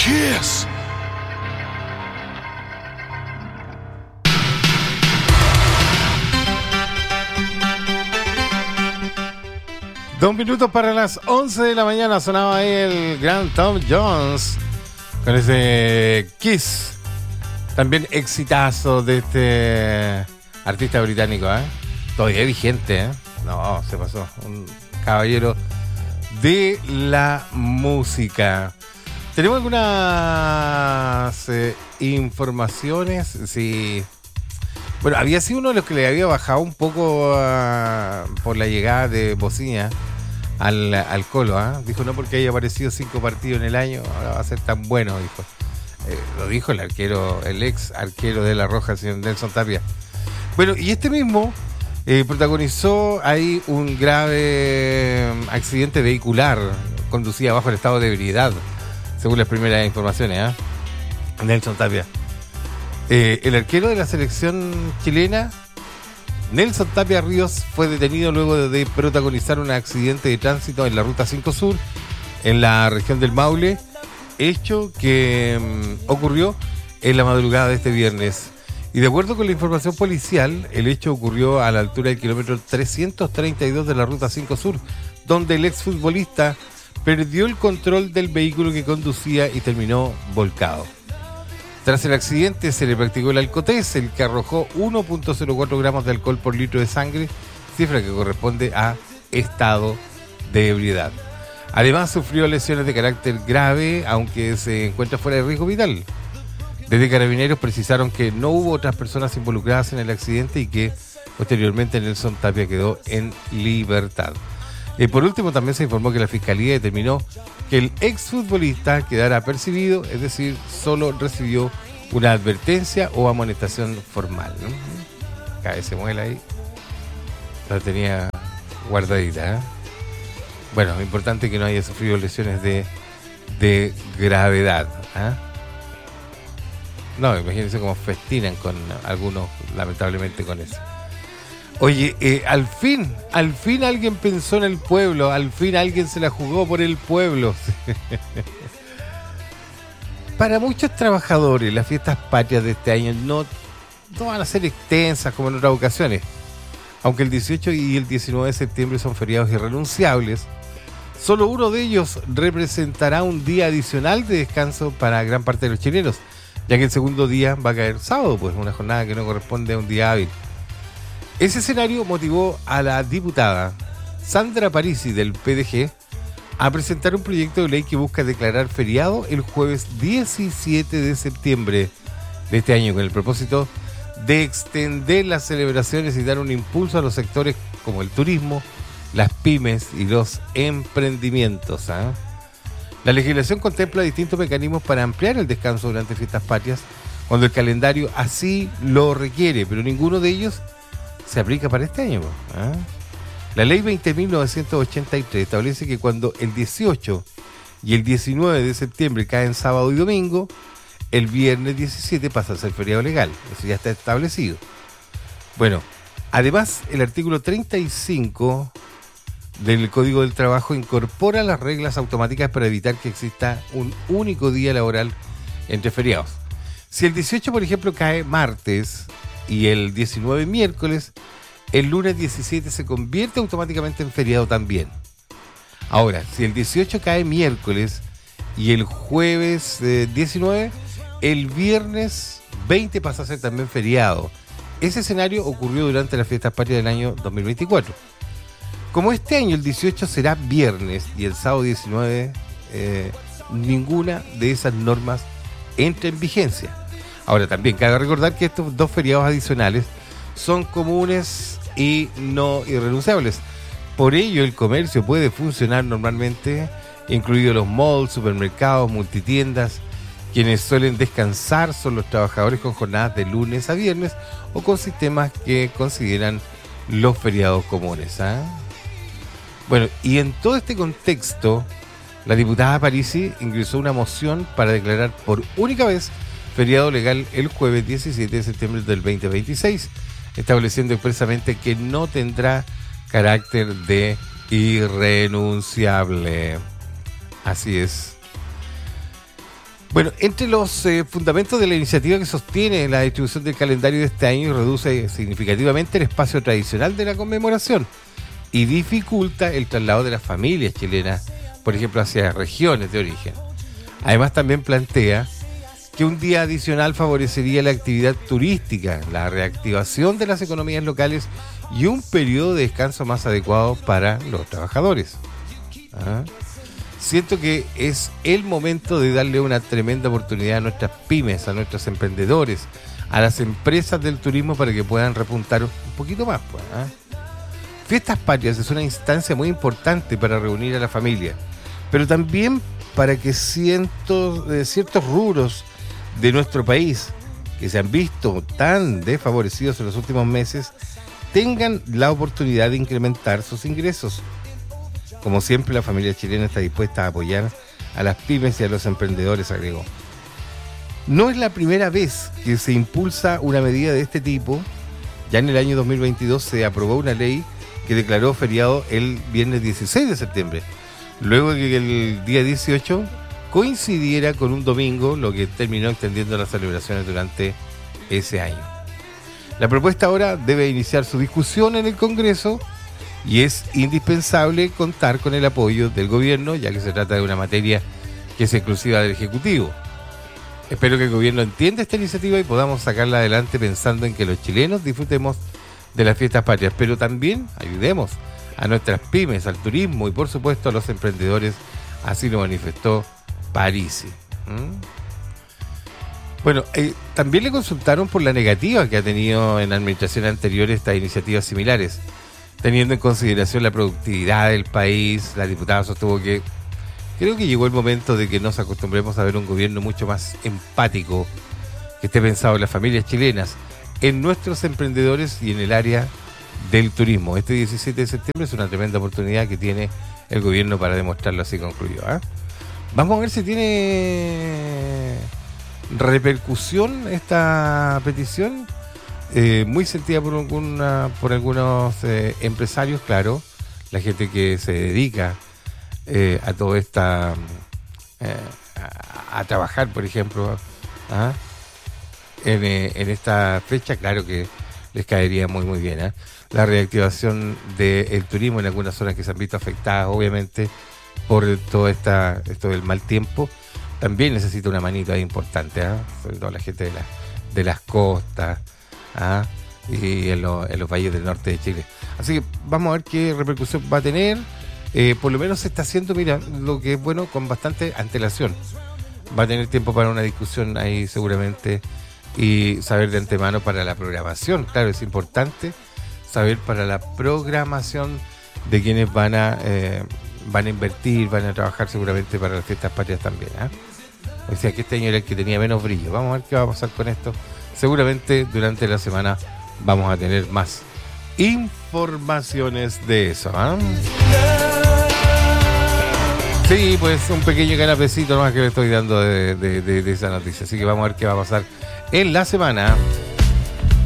Kiss. Dos minutos para las 11 de la mañana sonaba ahí el gran Tom Jones con ese Kiss. También exitazo de este artista británico, ¿eh? Todavía vigente, ¿eh? No, se pasó. Un caballero de la música. Tenemos algunas informaciones. Sí. Bueno, había sido uno de los que le había bajado un poco por la llegada de Bocina al Colo, ¿eh? Dijo, no porque haya aparecido 5 partidos en el año, ahora va a ser tan bueno, dijo. Lo dijo el arquero, el ex arquero de La Roja, el señor Nelson Tapia. Bueno, y este mismo protagonizó ahí un grave accidente vehicular, conducía bajo el estado de ebriedad, según las primeras informaciones, ¿eh? Nelson Tapia. El arquero de la selección chilena, Nelson Tapia Ríos, fue detenido luego de protagonizar un accidente de tránsito en la Ruta 5 Sur, en la región del Maule, hecho que ocurrió en la madrugada de este viernes. Y de acuerdo con la información policial, el hecho ocurrió a la altura del kilómetro 332 de la Ruta 5 Sur, donde el exfutbolista perdió el control del vehículo que conducía y terminó volcado. Tras el accidente se le practicó el alcotés, el que arrojó 1.04 gramos de alcohol por litro de sangre, cifra que corresponde a estado de ebriedad. Además sufrió lesiones de carácter grave, aunque se encuentra fuera de riesgo vital. Desde Carabineros precisaron que no hubo otras personas involucradas en el accidente y que posteriormente Nelson Tapia quedó en libertad. Por último, también se informó que la Fiscalía determinó que el exfutbolista quedara apercibido, es decir, solo recibió una advertencia o amonestación formal, ¿no? Cae, se muela ahí. La tenía guardadita, ¿eh? Bueno, importante que no haya sufrido lesiones de gravedad, ¿eh? No, imagínense cómo festinan con algunos, lamentablemente, con eso. Oye, al fin alguien pensó en el pueblo, al fin alguien se la jugó por el pueblo. Para muchos trabajadores, las fiestas patrias de este año no van a ser extensas como en otras ocasiones. Aunque el 18 y el 19 de septiembre son feriados irrenunciables, solo uno de ellos representará un día adicional de descanso para gran parte de los chilenos, ya que el segundo día va a caer sábado, pues una jornada que no corresponde a un día hábil. Ese escenario motivó a la diputada Sandra Parisi del PDG a presentar un proyecto de ley que busca declarar feriado el jueves 17 de septiembre de este año, con el propósito de extender las celebraciones y dar un impulso a los sectores como el turismo, las pymes y los emprendimientos, ¿eh? La legislación contempla distintos mecanismos para ampliar el descanso durante fiestas patrias cuando el calendario así lo requiere, pero ninguno de ellos se aplica para este año, ¿eh? La ley 20.983 establece que cuando el 18 y el 19 de septiembre caen sábado y domingo, el viernes 17 pasa a ser feriado legal. Eso ya está establecido. Bueno, además el artículo 35 del Código del Trabajo incorpora las reglas automáticas para evitar que exista un único día laboral entre feriados. Si el 18, por ejemplo, cae martes y el 19 miércoles, el lunes 17 se convierte automáticamente en feriado también. Ahora, si el 18 cae miércoles y el jueves 19, el viernes 20 pasa a ser también feriado. Ese escenario ocurrió durante las fiestas patrias del año 2024. Como este año el 18 será viernes y el sábado 19, ninguna de esas normas entra en vigencia. Ahora, también cabe recordar que estos dos feriados adicionales son comunes y no irrenunciables. Por ello, el comercio puede funcionar normalmente, incluidos los malls, supermercados, multitiendas. Quienes suelen descansar son los trabajadores con jornadas de lunes a viernes o con sistemas que consideran los feriados comunes, ¿eh? Bueno, y en todo este contexto, la diputada Parisi ingresó una moción para declarar por única vez feriado legal el jueves 17 de septiembre del 2026, estableciendo expresamente que no tendrá carácter de irrenunciable. Así es. Bueno, entre los fundamentos de la iniciativa que sostiene la distribución del calendario de este año reduce significativamente el espacio tradicional de la conmemoración y dificulta el traslado de las familias chilenas, por ejemplo, hacia regiones de origen. Además, también plantea que un día adicional favorecería la actividad turística, la reactivación de las economías locales y un periodo de descanso más adecuado para los trabajadores. ¿Ah? Siento que es el momento de darle una tremenda oportunidad a nuestras pymes, a nuestros emprendedores, a las empresas del turismo para que puedan repuntar un poquito más. Pues, ¿ah? Fiestas Patrias es una instancia muy importante para reunir a la familia, pero también para que ciertos rubros de nuestro país, que se han visto tan desfavorecidos en los últimos meses, tengan la oportunidad de incrementar sus ingresos. Como siempre, la familia chilena está dispuesta a apoyar a las pymes y a los emprendedores, agregó. No es la primera vez que se impulsa una medida de este tipo. Ya en el año 2022 se aprobó una ley que declaró feriado el viernes 16 de septiembre, luego de que el día 18 coincidiera con un domingo, lo que terminó extendiendo las celebraciones durante ese año. La propuesta ahora debe iniciar su discusión en el Congreso y es indispensable contar con el apoyo del gobierno, ya que se trata de una materia que es exclusiva del Ejecutivo. Espero que el gobierno entienda esta iniciativa y podamos sacarla adelante pensando en que los chilenos disfrutemos de las fiestas patrias, pero también ayudemos a nuestras pymes, al turismo y por supuesto a los emprendedores, así lo manifestó Parisi. Bueno, también le consultaron por la negativa que ha tenido en administraciones anteriores estas iniciativas similares. Teniendo en consideración la productividad del país, la diputada sostuvo que creo que llegó el momento de que nos acostumbremos a ver un gobierno mucho más empático, que esté pensado en las familias chilenas, en nuestros emprendedores y en el área del turismo. Este 17 de septiembre es una tremenda oportunidad que tiene el gobierno para demostrarlo, así concluyó. Vamos a ver si tiene repercusión esta petición. Muy sentida por algunos empresarios, claro, la gente que se dedica a todo esta a trabajar, por ejemplo, en esta fecha, claro que les caería muy muy bien. La reactivación del turismo en algunas zonas que se han visto afectadas, obviamente, por todo esto del mal tiempo, también necesita una manito ahí importante, sobre todo la gente de las costas. Y en los valles del norte de Chile. Así que vamos a ver qué repercusión va a tener. Por lo menos se está haciendo, mira, lo que es bueno, con bastante antelación. Va a tener tiempo para una discusión ahí seguramente y saber de antemano para la programación. Claro, es importante saber para la programación de quienes van a invertir, van a trabajar seguramente para las fiestas patrias también. O sea que este año era el que tenía menos brillo. Vamos a ver qué va a pasar con esto. Seguramente durante la semana vamos a tener más informaciones de eso. Sí, pues un pequeño canapecito nomás que le estoy dando de esa noticia. Así que vamos a ver qué va a pasar en la semana.